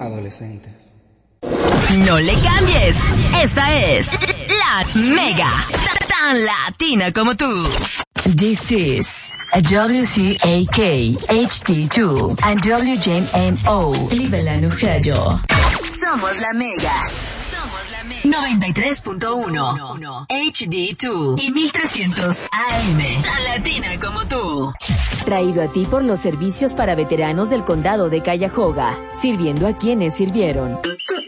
adolescentes. No le cambies. Esta es La Mega. Tan latina como tú. This is a WCAK HD2 and WJMO Cleveland, Ohio. Somos La Mega. 93.1 HD2 y 1300 AM. Tan latina como tú. Traído a ti por los servicios para veteranos del condado de Cuyahoga, sirviendo a quienes sirvieron.